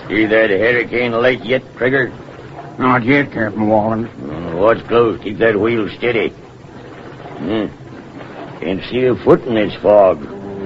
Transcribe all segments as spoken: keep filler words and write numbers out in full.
See that hurricane light yet, Trigger? Not yet, Captain Wallen. Mm, watch close. Keep that wheel steady. Mm. Can't see a foot in this fog.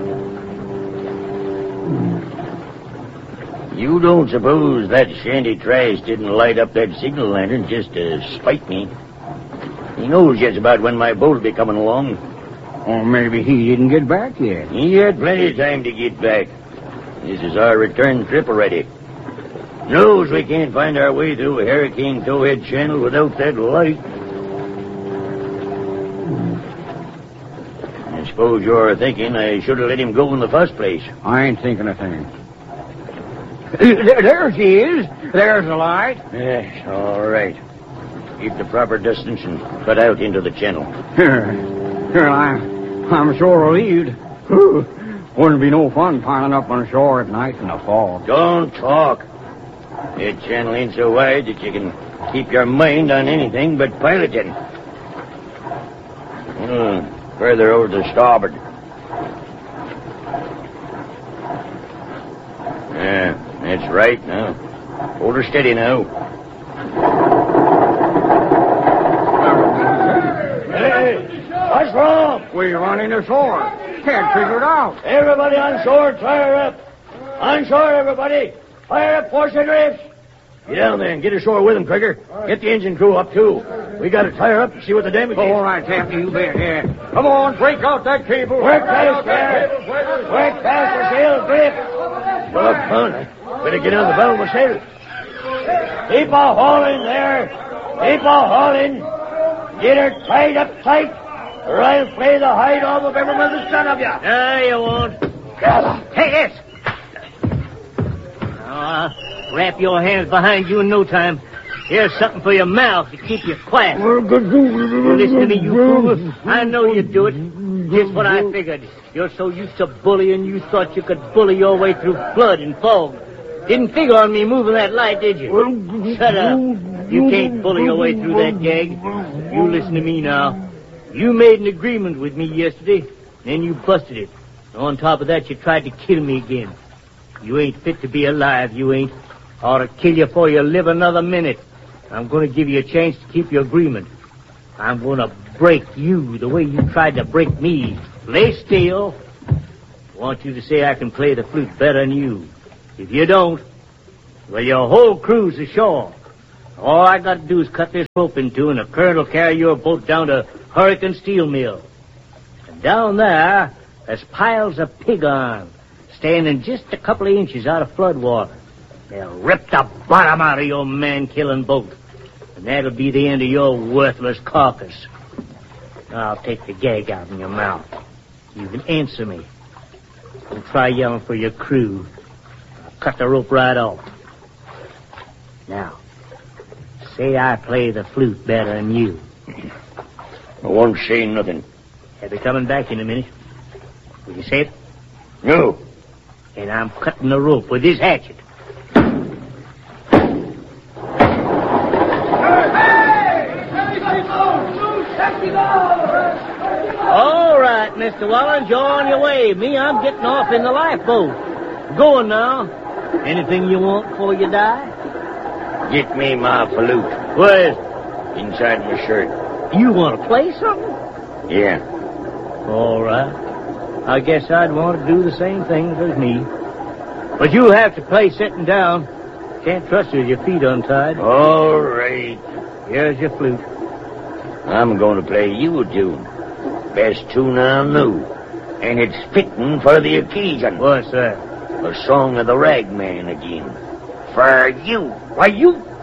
You don't suppose that Shanty Trash didn't light up that signal lantern just to spite me? He knows just about when my boat'll be coming along. Or maybe he didn't get back yet. He had plenty of time to get back. This is our return trip already. Knows we can't find our way through a Hurricane Towhead Channel without that light. I suppose you're thinking I should have let him go in the first place. I ain't thinking a thing. There, there she is. There's the light. Yes, all right. Keep the proper distance and cut out into the channel. Here, here, I'm, I'm sure relieved. Wouldn't be no fun piling up on shore at night in the fog. Don't talk. That channel ain't so wide that you can keep your mind on anything but piloting. Hmm, further over to starboard. Yeah, that's right now. Hold her steady now. Hey, what's wrong? We're running ashore. Can't figure it out. Everybody on shore, fire up. On shore, everybody. Fire up, force the drifts. Get down there and get ashore with them, Trigger. Get the engine crew up, too. We got to tire up and see what the damage is. Oh, all right, Captain, you bet, yeah. Come on, break out that cable. Work fast, Gar. Work fast, the sails grip. Look, fun. Better get on the bow of the sail. Keep a hauling there. Keep a hauling. Get her tied up tight, or I'll flay the hide off of every mother's son of you. No, you won't. Take it. Uh, wrap your hands behind you in no time. Here's something for your mouth to keep you quiet. Listen to me, you fool. I know you'd do it. Just what I figured. You're so used to bullying, you thought you could bully your way through flood and fog. Didn't figure on me moving that light, did you? Shut up. You can't bully your way through that gag. You listen to me now. You made an agreement with me yesterday, then you busted it. On top of that, you tried to kill me again. You ain't fit to be alive, you ain't. I ought to kill you before you live another minute. I'm going to give you a chance to keep your agreement. I'm going to break you the way you tried to break me. Lay still. I want you to say I can play the flute better than you. If you don't, well, your whole crew's ashore. All I got to do is cut this rope in two, and the current will carry your boat down to Hurricane Steel Mill. And down there, there's piles of pig iron, standing just a couple of inches out of flood water. They'll rip the bottom out of your man-killing boat. And that'll be the end of your worthless carcass. Now I'll take the gag out of your mouth. You can answer me. Don't try yelling for your crew. I'll cut the rope right off. Now, say I play the flute better than you. I won't say nothing. I'll be coming back in a minute. Will you say it? No. And I'm cutting the rope with this hatchet. All right, Mister Wallen, you're on your way. Me, I'm getting off in the lifeboat. Going now. Anything you want before you die? Get me my flute. Where's inside my shirt. You want to play something? Yeah. All right. I guess I'd want to do the same things as me. But you have to play sitting down. Can't trust you with your feet untied. All right. Here's your flute. I'm going to play you a tune. Best tune I know. And it's fitting for the occasion. What's that? The Song of the Ragman again. For you. Why, you...